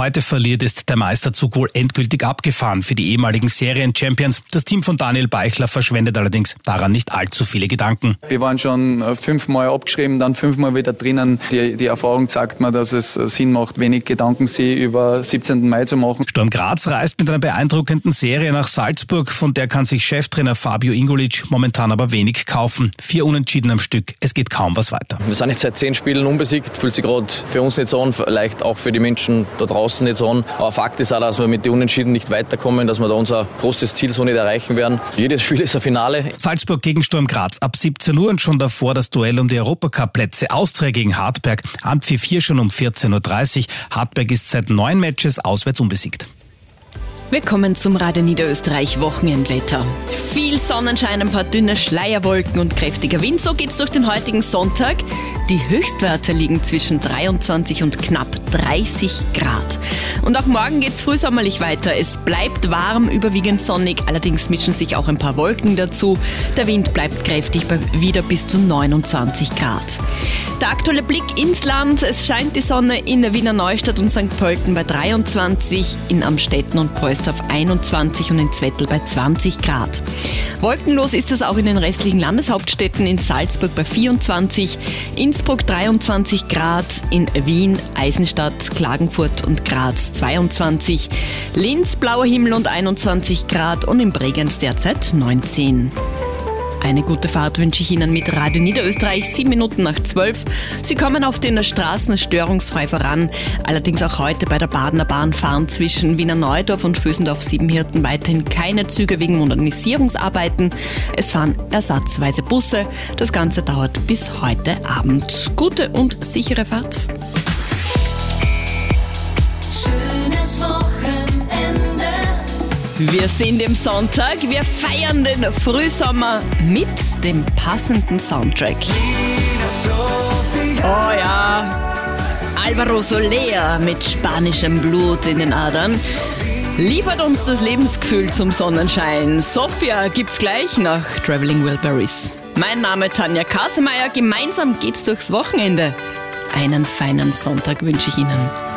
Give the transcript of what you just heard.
heute verliert, ist der Meisterzug wohl endgültig abgefahren für die ehemaligen Serien-Champions. Das Team von Daniel Beichler verschwendet allerdings daran nicht allzu viele Gedanken. Wir waren schon 5-mal abgeschrieben, dann 5-mal wieder drinnen. Die Erfahrung zeigt mir, dass es Sinn macht, wenig Gedanken sich über 17. Mai zu machen. Sturm Graz reist mit einer beeindruckenden Serie nach Salzburg, von der kann sich Cheftrainer Fabio Ingolic momentan aber wenig kaufen. 4 Unentschieden am Stück, es geht kaum was weiter. Wir sind jetzt seit 10 Spielen unbesiegt, fühlt sich gerade für uns nicht so an, vielleicht auch für die Menschen da draußen nicht so an. Aber Fakt ist auch, dass wir mit den Unentschieden nicht weiterkommen, dass wir da unser großes Ziel so nicht erreichen werden. Jedes Spiel ist ein Finale. Salzburg gegen Sturm Graz ab 17 Uhr und schon davor das Duell um die Europacup-Plätze. Austria gegen Hartberg, Anpfiff 4 schon um 14.30 Uhr. Hartberg ist seit 9 Matches auswärts unbesiegt. Wir kommen zum Radio Niederösterreich Wochenendwetter. Viel Sonnenschein, ein paar dünne Schleierwolken und kräftiger Wind. So geht's durch den heutigen Sonntag. Die Höchstwerte liegen zwischen 23 und knapp 30 Grad. Und auch morgen geht's frühsommerlich weiter. Es bleibt warm, überwiegend sonnig. Allerdings mischen sich auch ein paar Wolken dazu. Der Wind bleibt kräftig bei wieder bis zu 29 Grad. Der aktuelle Blick ins Land. Es scheint die Sonne in der Wiener Neustadt und St. Pölten bei 23, in Amstetten und Preußdorf 21 und in Zwettl bei 20 Grad. Wolkenlos ist es auch in den restlichen Landeshauptstädten, in Salzburg bei 24, Innsbruck 23 Grad, in Wien, Eisenstadt, Klagenfurt und Graz 22, Linz blauer Himmel und 21 Grad und in Bregenz derzeit 19. Eine gute Fahrt wünsche ich Ihnen mit Radio Niederösterreich, 7 Minuten nach 12. Sie kommen auf den Straßen störungsfrei voran. Allerdings auch heute bei der Badener Bahn fahren zwischen Wiener Neudorf und Vösendorf-Siebenhirten weiterhin keine Züge wegen Modernisierungsarbeiten. Es fahren ersatzweise Busse. Das Ganze dauert bis heute Abend. Gute und sichere Fahrt. Schönes Wochenende. Wir sind im Sonntag, wir feiern den Frühsommer mit dem passenden Soundtrack. Oh ja, Alvaro Soler mit spanischem Blut in den Adern liefert uns das Lebensgefühl zum Sonnenschein. Sophia gibt's gleich nach Traveling Wilburys. Mein Name Tanja Kasemeyer, gemeinsam geht's durchs Wochenende. Einen feinen Sonntag wünsche ich Ihnen.